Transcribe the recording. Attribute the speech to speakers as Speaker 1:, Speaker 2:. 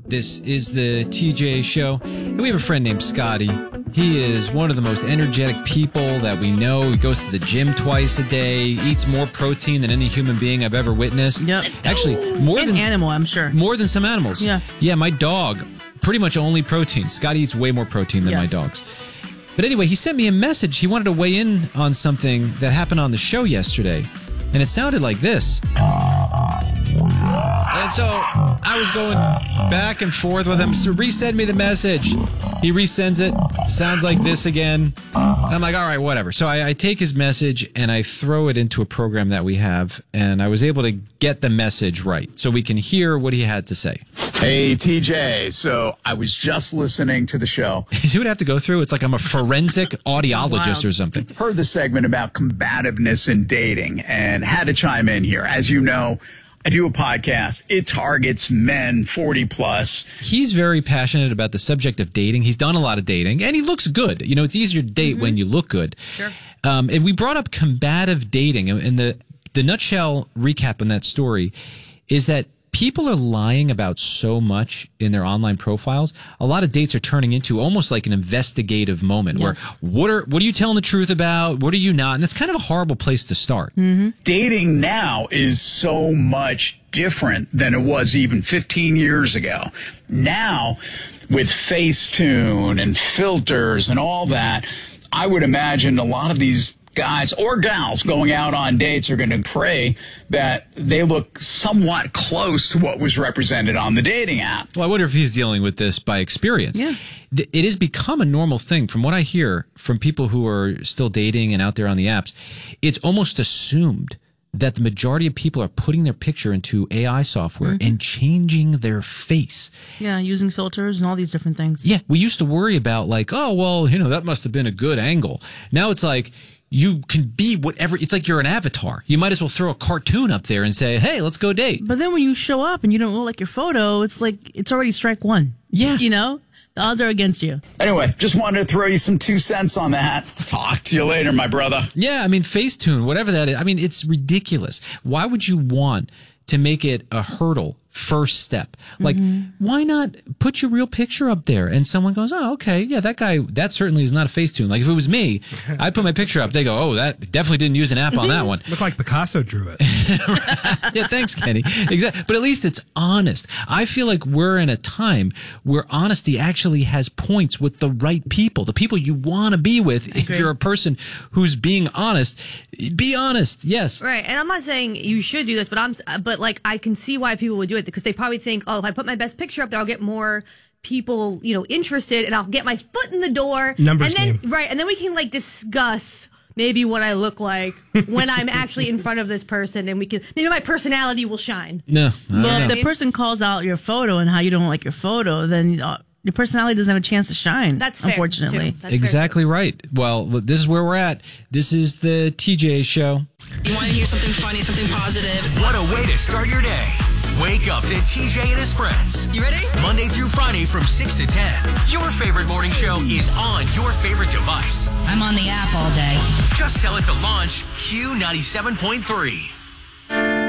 Speaker 1: This is the TJ Show, and we have a friend named Scotty. He is one of the most energetic people that we know. He goes to the gym twice a day, eats more protein than any human being I've ever witnessed.
Speaker 2: Yep.
Speaker 1: Actually, more
Speaker 2: An
Speaker 1: than
Speaker 2: animal, I'm sure.
Speaker 1: More than some animals.
Speaker 2: Yeah.
Speaker 1: Yeah, my dog, pretty much only protein. Scotty eats way more protein than my dogs. But anyway, he sent me a message. He wanted to weigh in on something that happened on the show yesterday, and it sounded like this. And so I was going back and forth with him. So resend me the message. He resends it. Sounds like this again. And I'm like, all right, whatever. So I take his message and I throw it into a program that we have. And I was able to get the message right so we can hear what he had to say.
Speaker 3: Hey, TJ. So I was just listening to the show.
Speaker 1: See what I have to go through? It's like I'm a forensic audiologist or something.
Speaker 3: Heard the segment about combativeness in dating and had to chime in here. As you know, I do a podcast. It targets men 40 plus.
Speaker 1: He's very passionate about the subject of dating. He's done a lot of dating, and he looks good. You know, it's easier to date when you look good.
Speaker 2: Sure.
Speaker 1: And we brought up combative dating, and the nutshell recap on that story is that people are lying about so much in their online profiles. A lot of dates are turning into almost like an investigative moment where what are you telling the truth about? What are you not? And that's kind of a horrible place to start.
Speaker 2: Mm-hmm.
Speaker 3: Dating now is so much different than it was even 15 years ago. Now, with Facetune and filters and all that, I would imagine a lot of these guys or gals going out on dates are going to pray that they look somewhat close to what was represented on the dating app.
Speaker 1: Well, I wonder if he's dealing with this by experience.
Speaker 2: Yeah.
Speaker 1: It has become a normal thing. From what I hear from people who are still dating and out there on the apps, it's almost assumed that the majority of people are putting their picture into AI software and changing their face.
Speaker 2: Yeah, using filters and all these different things.
Speaker 1: Yeah, we used to worry about like, oh, well, you know, that must have been a good angle. Now it's like, you can be whatever. It's like you're an avatar. You might as well throw a cartoon up there and say, hey, let's go date.
Speaker 2: But then when you show up and you don't look like your photo, it's like it's already strike one.
Speaker 1: Yeah.
Speaker 2: You know? The odds are against you.
Speaker 3: Anyway, just wanted to throw you some 2 cents on that. Talk to you later, my brother.
Speaker 1: Yeah, I mean, Facetune, whatever that is. I mean, it's ridiculous. Why would you want to make it a hurdle first step? Like, why not put your real picture up there and someone goes, oh, okay, yeah, that guy, that certainly is not a Facetune. Like, if it was me, I put my picture up, they go, oh, that definitely didn't use an app on that one.
Speaker 4: Looked like Picasso drew it.
Speaker 1: Yeah, thanks, Kenny. Exactly. But at least it's honest. I feel like we're in a time where honesty actually has points with the right people, the people you want to be with. If you're a person who's being honest, be honest. Yes.
Speaker 5: Right. And I'm not saying you should do this, but like I can see why people would do it because they probably think, oh, if I put my best picture up there, I'll get more people, you know, interested and I'll get my foot in the door.
Speaker 4: Numbers
Speaker 5: and then,
Speaker 4: game.
Speaker 5: right. And then we can like discuss maybe what I look like when I'm actually in front of this person and maybe my personality will shine.
Speaker 1: No.
Speaker 2: But if the person calls out your photo and how you don't like your photo, then your personality doesn't have a chance to shine.
Speaker 5: That's fair,
Speaker 2: unfortunately.
Speaker 5: too. That's
Speaker 1: exactly right. Well, look, this is where we're at. This is the TJ Show.
Speaker 6: You want to hear something funny, something positive?
Speaker 7: What a way to start your day. Wake up to TJ and his friends.
Speaker 6: You ready?
Speaker 7: Monday through Friday from 6 to 10. Your favorite morning show is on your favorite device.
Speaker 6: I'm on the app all day.
Speaker 7: Just tell it to launch Q97.3.